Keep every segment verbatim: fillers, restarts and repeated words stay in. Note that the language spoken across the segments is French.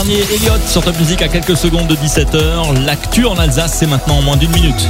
Elliott sur Top Music à quelques secondes de dix-sept heures. L'actu en Alsace, c'est maintenant en moins d'une minute.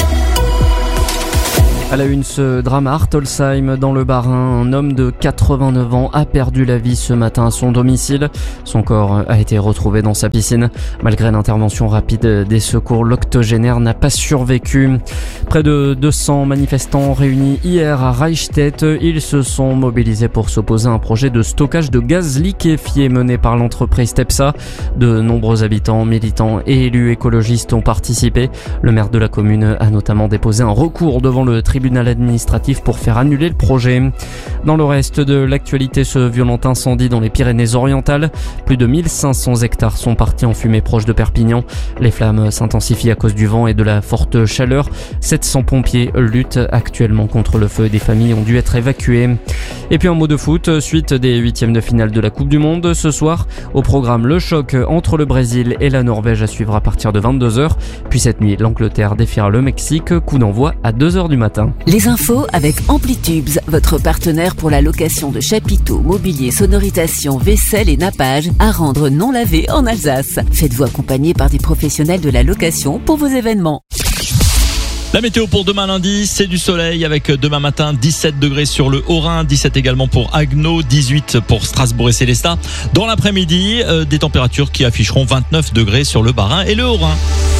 À la une, ce drame à Artolsheim dans le Bas-Rhin. Un homme de quatre-vingt-neuf ans a perdu la vie ce matin à son domicile. Son corps a été retrouvé dans sa piscine. Malgré l'intervention rapide des secours, l'octogénaire n'a pas survécu. Près de deux cents manifestants réunis hier à Reichstätt. Ils se sont mobilisés pour s'opposer à un projet de stockage de gaz liquéfié mené par l'entreprise Tepsa. De nombreux habitants, militants et élus écologistes ont participé. Le maire de la commune a notamment déposé un recours devant le tribunal tribunal administratif pour faire annuler le projet. Dans le reste de l'actualité, ce violent incendie dans les Pyrénées-Orientales. Plus de mille cinq cents hectares sont partis en fumée proche de Perpignan. Les flammes s'intensifient à cause du vent et de la forte chaleur. sept cents pompiers luttent actuellement contre le feu. Des familles ont dû être évacuées. Et puis un mot de foot, suite des huitièmes de finale de la Coupe du Monde. Ce soir, au programme, le choc entre le Brésil et la Norvège à suivre à partir de vingt-deux heures. Puis cette nuit, l'Angleterre défiera le Mexique. Coup d'envoi à deux heures du matin. Les infos avec Amplitubes, votre partenaire pour la location de chapiteaux, mobilier, sonorisation, vaisselle et nappage à rendre non lavé en Alsace. Faites-vous accompagner par des professionnels de la location pour vos événements. La météo pour demain lundi, c'est du soleil avec demain matin dix-sept degrés sur le Haut-Rhin, dix-sept également pour Haguenau, dix-huit pour Strasbourg et Sélestat. Dans l'après-midi, euh, des températures qui afficheront vingt-neuf degrés sur le Bas-Rhin et le Haut-Rhin.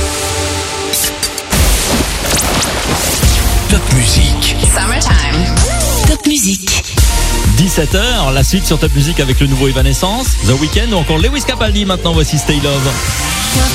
Top Music. Summertime. Top Music. dix-sept heures, la suite sur Top Music avec le nouveau Evanescence, The Weeknd ou encore Lewis Capaldi. Maintenant, voici Stay Love.